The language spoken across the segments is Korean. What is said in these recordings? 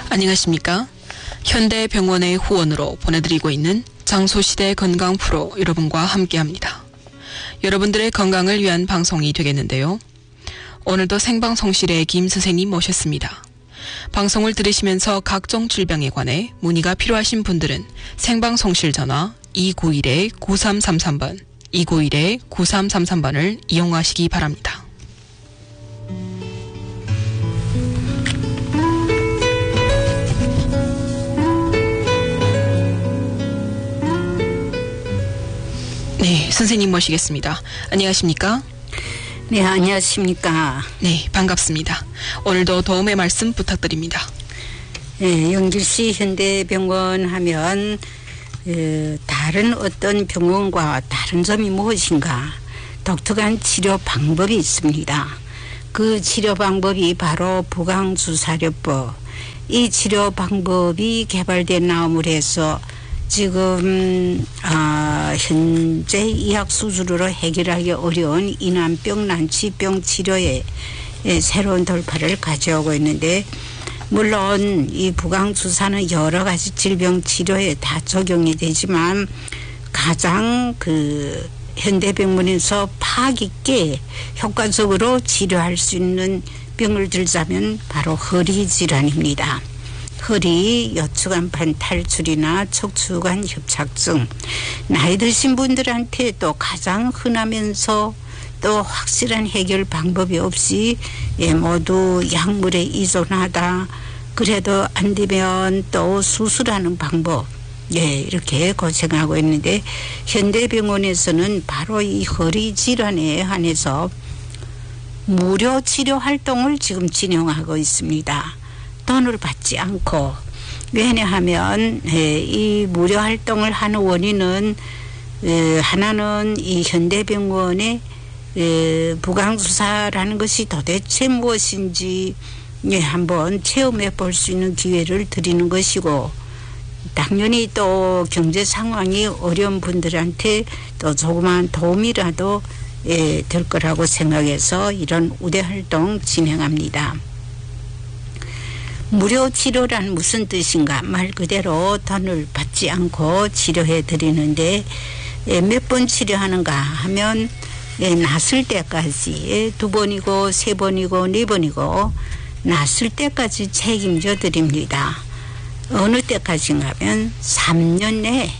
안녕하십니까? 현대병원의 후원으로 보내드리고 있는 장소시대 건강 프로 여러분과 함께합니다. 여러분들의 건강을 위한 방송이 되겠는데요. 오늘도 생방송실에 김 선생님 모셨습니다. 방송을 들으시면서 각종 질병에 관해 문의가 필요하신 분들은 생방송실 전화 291-9333번, 291-9333번을 이용하시기 바랍니다. 네, 선생님 모시겠습니다. 안녕하십니까? 네, 안녕하십니까? 네, 반갑습니다. 오늘도 도움의 말씀 부탁드립니다. 네, 영길시 현대병원 하면 다른 어떤 병원과 다른 점이 무엇인가? 독특한 치료 방법이 있습니다. 그 치료 방법이 바로 부강주사료법. 이 치료 방법이 개발된 나옴을 해서 지금 현재 의학 수준으로 해결하기 어려운 이난병, 난치병 치료에 새로운 돌파를 가져오고 있는데, 물론 이 부강주사는 여러 가지 질병 치료에 다 적용이 되지만 가장 현대병원에서 파악 있게 효과적으로 치료할 수 있는 병을 들자면 바로 허리 질환입니다. 허리, 요추간판 탈출이나 척추관 협착증, 나이 드신 분들한테 또 가장 흔하면서 또 확실한 해결 방법이 없이 모두 약물에 의존하다, 그래도 안 되면 또 수술하는 방법, 이렇게 고생하고 있는데, 현대병원에서는 바로 이 허리 질환에 한해서 무료 치료 활동을 지금 진행하고 있습니다. 돈을 받지 않고. 왜냐하면 이 무료 활동을 하는 원인은 하나는 이 현대병원의 부강주사라는 것이 도대체 무엇인지 한번 체험해 볼 수 있는 기회를 드리는 것이고, 당연히 또 경제 상황이 어려운 분들한테 또 조그마한 도움이라도 될 거라고 생각해서 이런 우대 활동 진행합니다. 무료 치료란 무슨 뜻인가? 말 그대로 돈을 받지 않고 치료해 드리는데, 몇 번 치료하는가 하면 낫을 때까지 2번이고 3번이고 4번이고 낫을 때까지 책임져 드립니다. 어느 때까지인가 하면 3년 내에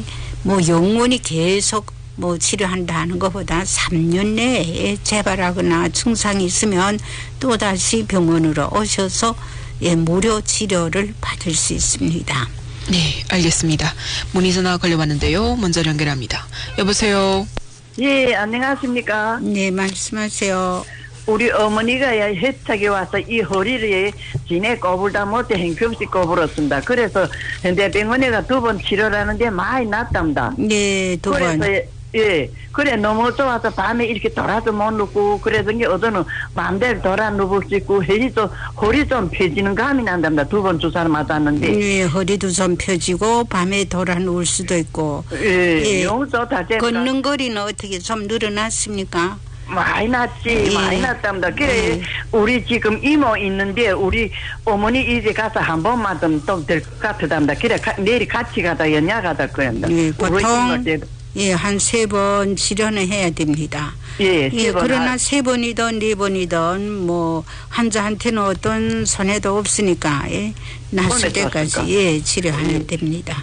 영원히 계속 치료한다 하는 것보다 3년 내에 재발하거나 증상이 있으면 또다시 병원으로 오셔서 무료 치료를 받을 수 있습니다. 네, 알겠습니다. 문의 전화 걸려왔는데요. 먼저 연결합니다. 여보세요. 예, 안녕하십니까? 네, 말씀하세요. 우리 어머니가 해착에 와서 이 허리를 지내 꼬불다 못해 행편없이 꼬불었습니다. 그래서 현대병원에 가 2번 치료를 하는데 많이 낫답니다. 네, 2번. 그래서 그래 너무 좋아서 밤에 이렇게 돌아도 못 눕고, 그래서 어제는 마음대로 돌아 누울 수 있고, 허리 좀 펴지는 감이 난답니다. 2번 주사를 맞았는데. 네, 허리도 좀 펴지고 밤에 돌아 누울 수도 있고. 너무 좋다. 걷는 거리는 어떻게 좀 늘어났습니까? 많이 났지. 많이 났답니다. 그래 우리 지금 이모 있는데 우리 어머니 이제 가서 한 번만 좀 될 것 같답니다. 그래 내일 같이 가다 연약하다 그랬다. 보통 한 3번 치료는 해야 됩니다. 그러나 3번이든 4번이든 환자한테는 어떤 손해도 없으니까 낫을 때까지 치료하면 됩니다.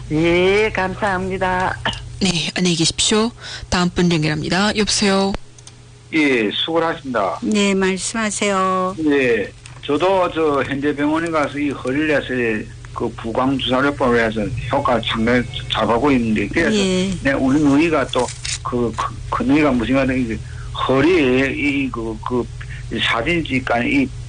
감사합니다. 네, 안녕히 계십시오. 다음 분 연결합니다. 여보세요. 예, 수고하십니다. 네, 말씀하세요. 예, 저도 현대병원에 가서 이 허리를 해서 그 부강주사료법을 해서 효과 상당히 잘하고 있는데, 그래서 우리 누이가 또 그 누이가 무슨 말이냐, 허리에 그 사진 찍간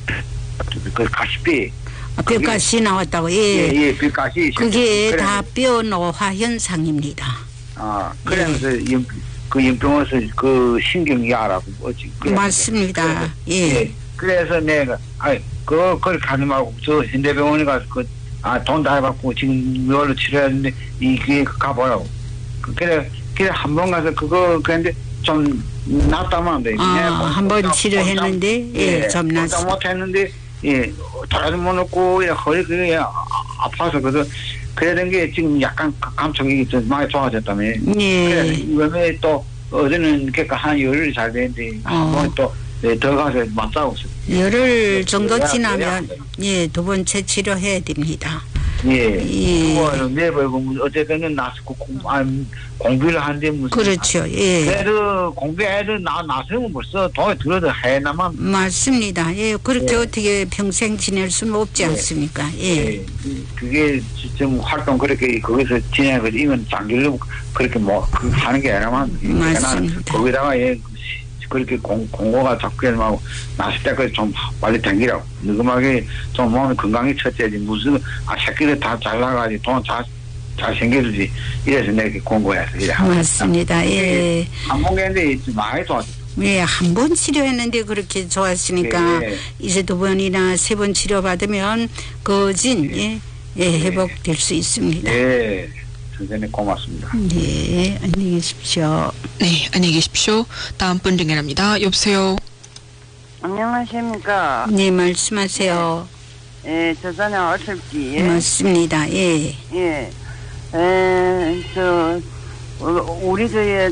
그 가시뼈. 뼈가시 나왔다고. 뼈가시. 그게 다 뼈 노화 현상입니다. 그래서 그 연병원에서 그 신경이야라고 뭐지? 맞습니다. 그래서 내가 그걸 가지 말고 저 현대병원에 가서 돈 다 해갖고 지금 이걸로 치료했는데 이게 가보라고. 그래 한 번 가서 그랬는데 좀 낫다면 안 돼. 한 번 치료했는데 좀 낫다 못했는데 돌아도 못 놓고 허리 그게 아파서 그래야 된 게 지금 약간 감촉이 좀 많이 좋아졌다며. 예. 그래 이번에 또 어제는 그러니까 한 열흘이 잘 되는데 한번 또 들어가서 맞싸고 있어요. 열흘 정도 지나면 예, 두 번째 치료해야 됩니다. 예. 그거는 내버려 어쨌든 나서 공부를 하는데 무슨. 그렇죠. 예. 그래도 공부해도 나서면 벌써 돈이 들어도 해나만. 맞습니다. 예. 그렇게 예. 어떻게 평생 지낼 수는 없지 예. 않습니까? 예. 예. 그게 좀 활동 그렇게 거기서 진행해서 이건 장기로 그렇게 하는 게 아니라만. 맞습니다. 거기다가 그렇게 공고가 자꾸 하고 나실 때까지 좀 빨리 댕기라고 느금하게 좀 몸이 건강히 첫째지 무슨 새끼들 다 잘 나가지 돈 잘 생겨주지 이래서 내가 공고해서 이래 맞습니다. 예. 한 번인데 많이 좋았어. 예, 한 번 치료했는데 그렇게 좋았으니까 예. 이제 두 번이나 세 번 치료받으면 거진 회복될 수 있습니다. 예. 선생님 고맙습니다. 네, 안녕히 계십시오. 네, 안녕히 계십시오. 다음 분 연결합니다. 여보세요. 안녕하십니까. 네, 말씀하세요. 예, 저자는 어설지. 맞습니다. 예. 예. 우리 교회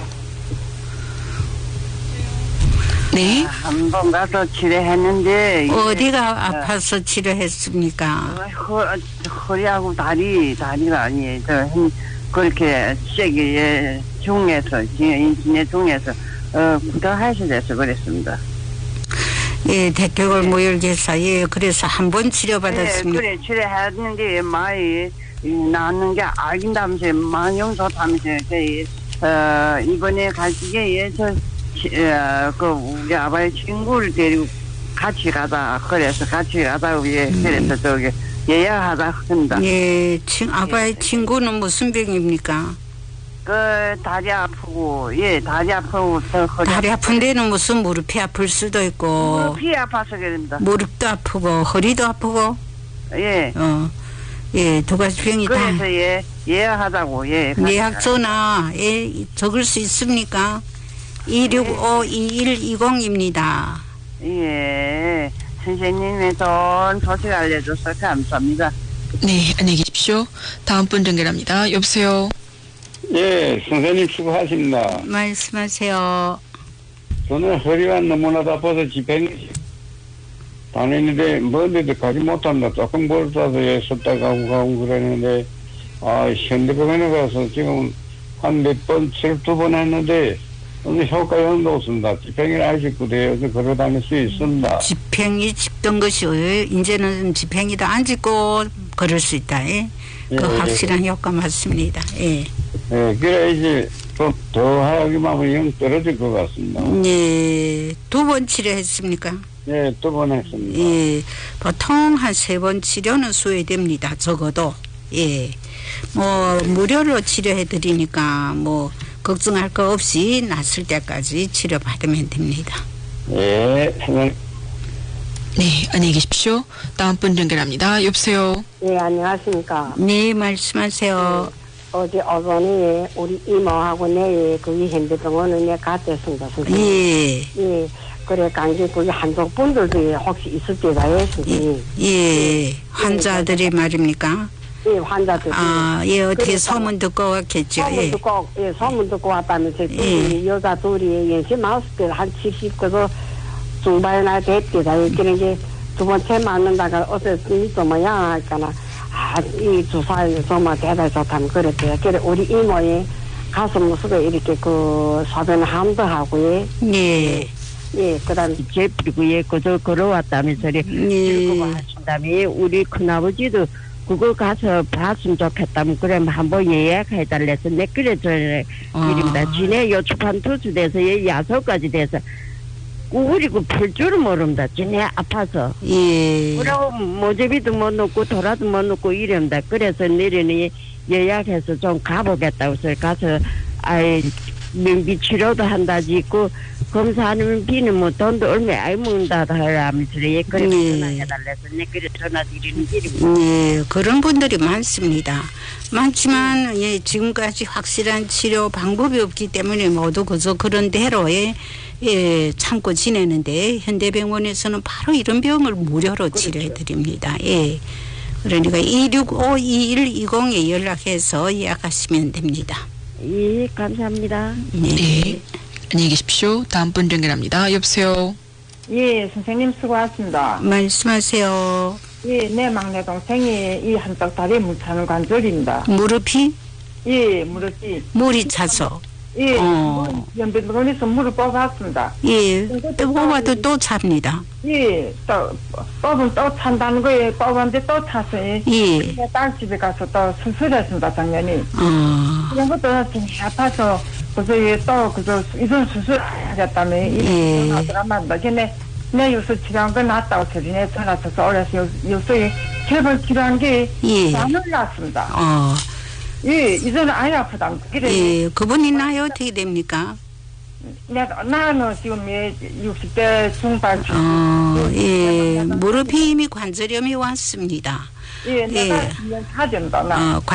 네. 한 번 가서 치료했는데. 어디가 아파서 치료했습니까? 허리하고 다리가 아니에요. 그렇게 세게 중에서, 인신의 중에서, 구타하셔야 돼서 그랬습니다. 예, 대표골 모혈계사, 예, 그래서 한 번 치료받았습니다. 그래, 치료했는데, 많이, 나는 게 알긴다면서, 많이 좋다면서, 이번에 갈 적에, 우리 아버지 친구를 데리고 같이 가다, 그래서 같이 가다, 그래서 저기, 예약하다 합니다. 예, 아빠의 친구는 무슨 병입니까? 다리 아프고, 다리 아프고, 다리 아픈 데는 무슨 무릎이 아플 수도 있고, 무릎이 아파서 그럽니다. 무릎도 아프고, 허리도 아프고, 예. 예, 두 가지 병이 다. 그래서 예약하다고, 예약 전화, 적을 수 있습니까? 265-2120입니다. 예. 선생님의 좋은 소식 알려줘서 감사합니다. 네, 안녕히 계십시오. 다음 분 연결합니다. 여보세요. 예, 선생님 수고하십니다. 말씀하세요. 저는 허리가 너무나도 아파서 집행이 다니는데 먼데도 가지 못합니다. 조금 멀어서 썼다 가고 그러는데 현대병원에 가서 지금 한 몇 번, 2번 했는데 오늘 효과는 없습니다. 집행이 아직도 돼요. 걸어 다닐 수 있습니다. 집행이 짚던 것이 이제는 집행이 다 안 짚고 걸을 수 있다. 그 확실한 효과 맞습니다. 예. 예, 그래 이제 좀 더 하기만 하면 영 떨어질 것 같습니다. 예, 2번 치료했습니까? 예, 2번 했습니다. 예, 보통 한 3번 치료는 소요됩니다. 적어도. 예. 무료로 치료해드리니까 걱정할 거 없이 낫을 때까지 치료받으면 됩니다. 예, 네, 안녕히 계십시오. 다음 분 연결합니다. 여보세요. 네, 안녕하십니까. 네, 말씀하세요. 어제 어머니 우리 이모하고 내일 거기 현대병원에 갔댔습니다. 예. 예. 그래 간지 거기 한쪽 분들도 혹시 있을 때가요, 선생님. 예. 환자들이 말입니까? 예, 환자들. 예, 어떻게 소문 듣고 왔겠죠. 소문 듣고, 소문 듣고 왔다면서 여자 둘이 연세 마우스 때한 70그도 중반이나 됐대다. 그러니까 두 번째 맞는다가 어제 좀 뭐야 할까나. 이 주사에 정말 대단히 좋다면 그랬대요. 그래 우리 이모의 가슴 모습에 이렇게 소변 함도 하고요. 예. 예, 그다음 제피구에 그저 걸어왔다면서 예. 하신다며 우리 큰아버지도 그거 가서 봤으면 좋겠다면 그래 한번 예약해달래서 내 그래 이름다 지네 요추판 투수돼서 야석까지 돼서 그리고 풀 줄은 모릅니다. 지네 아파서. 예. 그리고 모제비도 못 넣고 도라도 못 넣고 이럽니다. 그래서 내년에 예약해서 좀 가보겠다고 해서 가서 명비 치료도 한다지 있고 검사하는 비는 돈도 얼마 안 먹는다 하면서 그래 전화해달래서 내 그래 전화 드리는 길입니다. 예, 그런 분들이 많습니다. 많지만 지금까지 확실한 치료 방법이 없기 때문에 모두 그저 그런 대로 참고 지내는데 현대병원에서는 바로 이런 병을 무료로 치료해 드립니다. 예. 그러니까 265-2120에 연락해서 예약하시면 됩니다. 예, 감사합니다. 네. 안녕히 계십시오. 다음 분 연결합니다. 여보세요. 예, 선생님 수고하셨습니다. 말씀하세요. 예, 내 막내 동생이 이 한쪽 다리에 물 차는 관절입니다. 무릎이? 예, 무릎이. 물이 차서. 예, 연변병원에서 물을 뽑았습니다. 예, 또 뽑아도 또 찹니다. 예, 뽑으면 또 찬다는 거에 뽑았는데 또 찼어요. 예. 딸 집에 가서 또 수술했습니다, 작년에. 그런 것도 좀 아파서 그래서 또 그저 이런 수술 하겠다며 예. 나더라만다. 걔네 내 요새 치료한 거 낫다고 소리네 전화 줘서 어려서 요새 개벌 치료한 게 안 올랐습니다. 예, 이제는 아예 아프다. 그래. 예, 그분이 나이 어떻게 됩니까? 나는 지금 60대 중반. 예, 무릎이 이미 관절염이 왔습니다. 예, 내가 1년 사전다.